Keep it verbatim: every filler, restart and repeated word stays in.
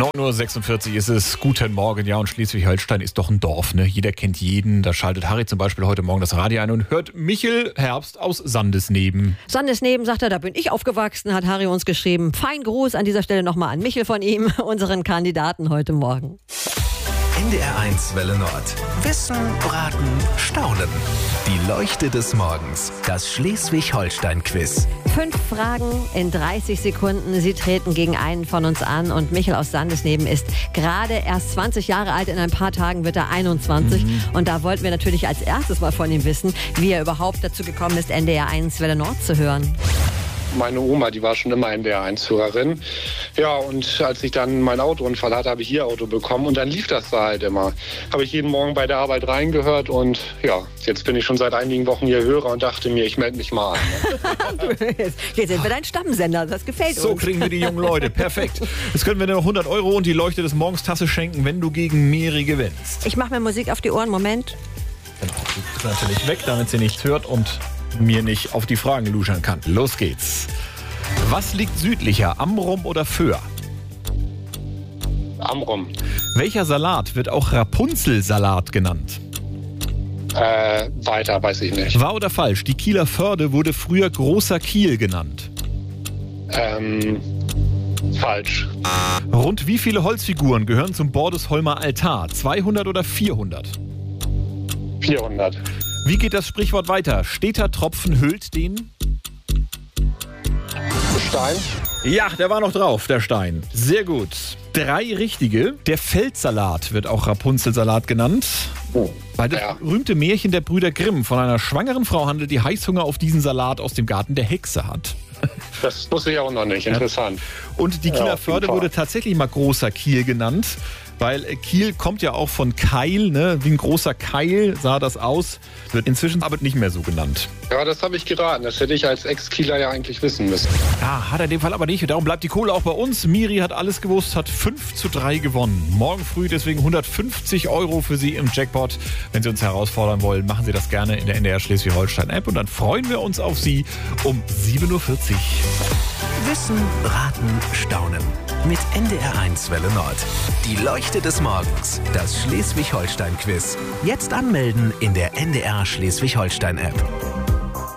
neun Uhr sechsundvierzig ist es. Guten Morgen. Ja, und Schleswig-Holstein ist doch ein Dorf, ne? Jeder kennt jeden. Da schaltet Harry zum Beispiel heute Morgen das Radio ein und hört Michel Herbst aus Sandesneben. Sandesneben, sagt er, da bin ich aufgewachsen, hat Harry uns geschrieben. Fein Gruß an dieser Stelle nochmal an Michel von ihm, unseren Kandidaten heute Morgen. N D R eins Welle Nord. Wissen, Braten, Staunen. Die Leuchte des Morgens. Das Schleswig-Holstein-Quiz. Fünf Fragen in dreißig Sekunden. Sie treten gegen einen von uns an. Und Michel aus Sandesneben ist gerade erst zwanzig Jahre alt. In ein paar Tagen wird er einundzwanzig. Mhm. Und da wollten wir natürlich als erstes mal von ihm wissen, wie er überhaupt dazu gekommen ist, N D R eins Welle Nord zu hören. Meine Oma, die war schon immer N D R eins Hörerin. Ja, und als ich dann meinen Autounfall hatte, habe ich ihr Auto bekommen und dann lief das da halt immer. Habe ich jeden Morgen bei der Arbeit reingehört und ja, jetzt bin ich schon seit einigen Wochen hier Hörer und dachte mir, ich melde mich mal an. Jetzt sind wir dein Stammsender, das gefällt So uns. kriegen wir die jungen Leute, perfekt. Jetzt können wir dir noch hundert Euro und die Leuchte des Morgens Tasse schenken, wenn du gegen Miri gewinnst. Ich mache mir Musik auf die Ohren, Moment. Genau, die ist natürlich weg, damit sie nichts hört und mir nicht auf die Fragen luschern kann. Los geht's. Was liegt südlicher, Amrum oder Föhr? Amrum. Welcher Salat wird auch Rapunzelsalat genannt? Äh, weiter, weiß ich nicht. Wahr oder falsch? Die Kieler Förde wurde früher Großer Kiel genannt. Ähm, falsch. Rund wie viele Holzfiguren gehören zum Bordesholmer Altar? zweihundert oder vierhundert? vierhundert. Wie geht das Sprichwort weiter? Steter Tropfen höhlt den... Stein. Ja, der war noch drauf, der Stein. Sehr gut. Drei richtige. Der Feldsalat wird auch Rapunzelsalat genannt. Oh. Weil das Ja. berühmte Märchen der Brüder Grimm von einer schwangeren Frau handelt, die Heißhunger auf diesen Salat aus dem Garten der Hexe hat. Das wusste ich auch noch nicht. Interessant. Und die Ja, Kieler auf jeden Förde Fall. wurde tatsächlich mal Großer Kiel genannt, weil äh, Kiel kommt ja auch von Keil, ne? Wie ein großer Keil sah das aus, wird inzwischen aber nicht mehr so genannt. Ja, das habe ich geraten. Das hätte ich als Ex-Kieler ja eigentlich wissen müssen. Ja, hat er in dem Fall aber nicht. Darum bleibt die Kohle auch bei uns. Miri hat alles gewusst, hat fünf zu drei gewonnen. Morgen früh deswegen hundertfünfzig Euro für Sie im Jackpot. Wenn Sie uns herausfordern wollen, machen Sie das gerne in der N D R Schleswig-Holstein-App. Und dann freuen wir uns auf Sie um sieben Uhr vierzig. Wissen, Braten, Staunen. Mit N D R eins Welle Nord. Die Leuchte des Morgens. Das Schleswig-Holstein-Quiz. Jetzt anmelden in der N D R Schleswig-Holstein-App.